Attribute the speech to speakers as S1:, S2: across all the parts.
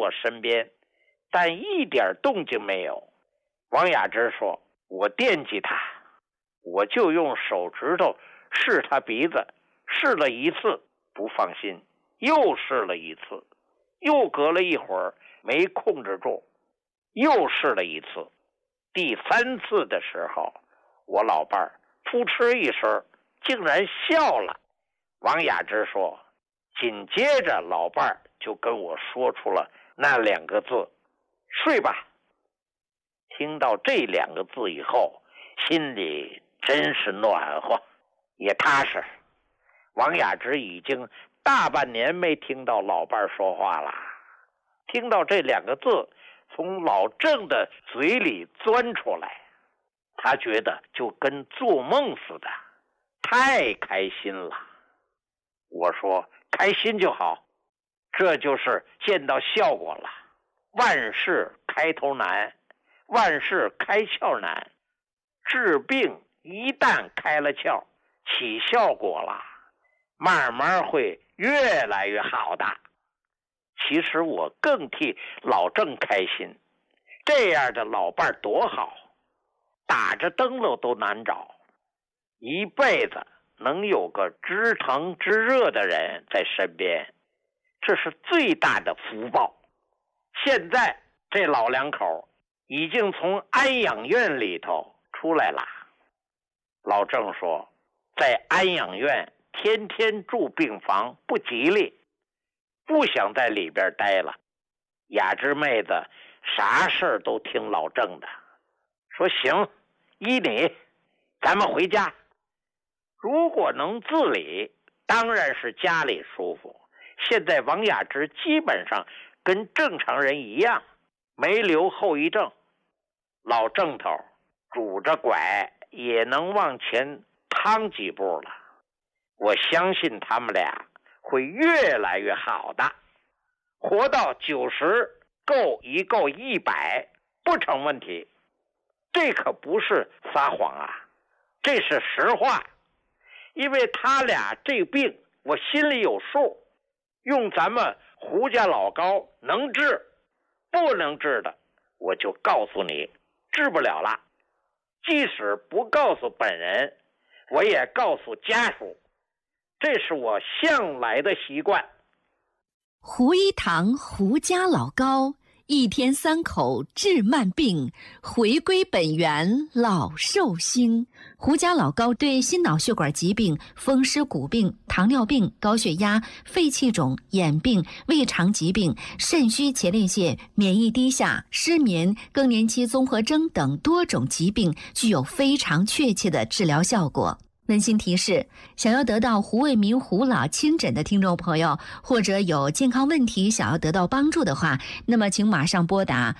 S1: 我身边，但一点动静没有。王雅芝说，我惦记他，我就用手指头试他鼻子，试了一次不放心，又试了一次，又隔了一会儿没控制住，又试了一次。第3次的时候，我老伴儿扑哧一声竟然笑了。王雅芝说，紧接着老伴儿就跟我说出了那2个字，睡吧。听到这2个字以后，心里真是暖和也踏实。王雅芝已经大半年没听到老伴儿说话了，听到这2个字从老郑的嘴里钻出来，他觉得就跟做梦似的，太开心了。我说开心就好，这就是见到效果了。万事开头难，万事开窍难，治病一旦开了窍，起效果了，慢慢会越来越好的。其实我更替老郑开心，这样的老伴儿多好，打着灯笼都难找，一辈子能有个知疼知热的人在身边，这是最大的福报。现在这老2口已经从安养院里头出来了。老郑说，在安养院天天住病房不吉利，不想在里边待了。雅芝妹子啥事儿都听老郑的，说行，依你，咱们回家。如果能自理，当然是家里舒服。现在王雅芝基本上跟正常人一样，没留后遗症。老郑头拄着拐也能往前趟几步了。我相信他们俩会越来越好的，活到90够一够100不成问题。这可不是撒谎啊，这是实话。因为他俩这病我心里有数，用咱们胡家老高能治，不能治的我就告诉你治不了了。即使不告诉本人，我也告诉家属，这是我向来的习惯。
S2: 胡一堂胡家老高，1天3口治慢病，回归本源老寿星。胡家老高对心脑血管疾病、风湿骨病、糖尿病、高血压、肺气肿、眼病、胃肠疾病、肾虚前列腺、免疫低下、失眠、更年期综合征等多种疾病具有非常确切的治疗效果。温馨提示，想要得到胡卫民胡老亲诊的听众朋友，或者有健康问题想要得到帮助的话，那么请马上拨打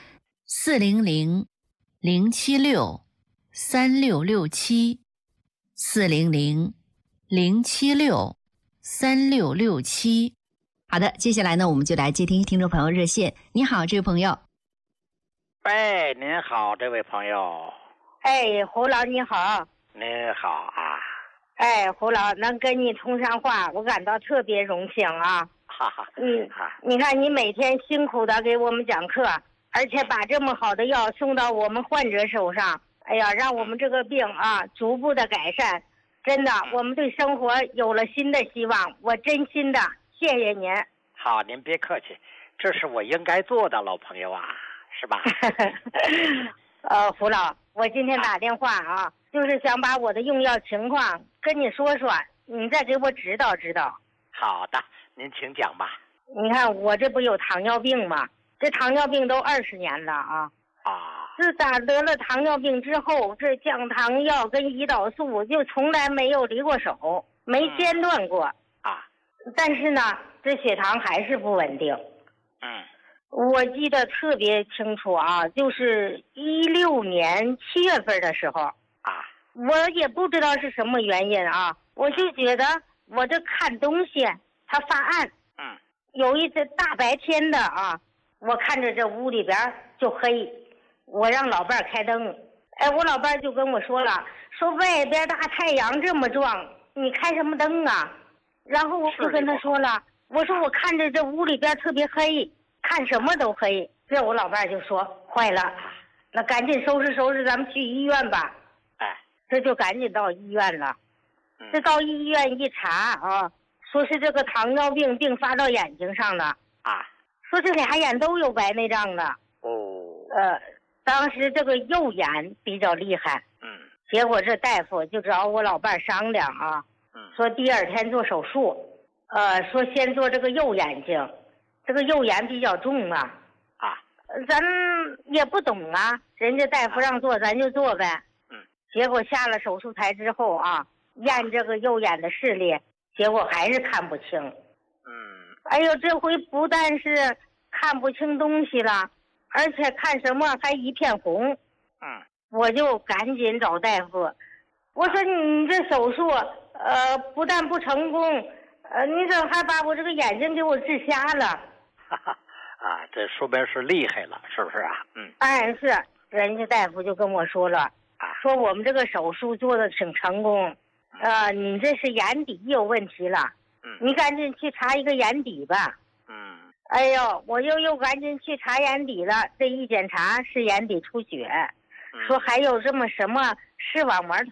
S2: 400-076-3667 400-076-3667。好的，接下来呢，我们就来接听听众朋友热线。你好，这位朋友。
S1: 喂，您好，这位朋友。
S3: 哎，胡老你好。
S1: 您好啊。
S3: 哎，胡老能跟你通上话，我感到特别荣幸啊！
S1: 哈哈，
S3: 你看你每天辛苦的给我们讲课，而且把这么好的药送到我们患者手上，哎呀，让我们这个病啊逐步的改善，真的，我们对生活有了新的希望，我真心的谢谢您。
S1: 好，您别客气，这是我应该做的，老朋友啊，是吧？
S3: 胡老，我今天打电话啊，就是想把我的用药情况跟你说说，你再给我指导指导。
S1: 好的，您请讲吧。
S3: 你看我这不有糖尿病吗？这糖尿病都20年了啊。自打得了糖尿病之后，这降糖药跟胰岛素就从来没有离过手，没间断过但是呢，这血糖还是不稳定。我记得特别清楚啊，就是16年7月份的时候我也不知道是什么原因啊，我就觉得我这看东西它发暗。有一次大白天的啊，我看着这屋里边就黑，我让老伴开灯，我老伴就跟我说了，说外边大太阳这么壮，你开什么灯啊？然后我就跟他说了，我说我看着这屋里边特别黑， 看什么都黑。这我老伴儿就说坏了，那赶紧收拾，咱们去医院吧。
S1: 哎，
S3: 这就赶紧到医院了。这到医院一查啊，说是这个糖尿病并发到眼睛上了
S1: 啊，
S3: 说这俩眼都有白内障了。当时这个右眼比较厉害。结果这大夫就找我老伴儿商量啊，说第二天做手术，说先做这个右眼睛，这个右眼比较重啊。咱也不懂啊，人家大夫让做咱就做呗。结果下了手术台之后啊，验这个右眼的视力，结果还是看不清。哎呦，这回不但是看不清东西了，而且看什么还一片红。我就赶紧找大夫，我说你这手术不但不成功，你怎么还把我这个眼睛给我治瞎了？
S1: 这说明是厉害了，是不是啊？
S3: 是，人家大夫就跟我说了，说我们这个手术做的挺成功，你这是眼底有问题了，你赶紧去查一个眼底吧。哎呦，我又赶紧去查眼底了，这一检查是眼底出血，说还有这么什么视网膜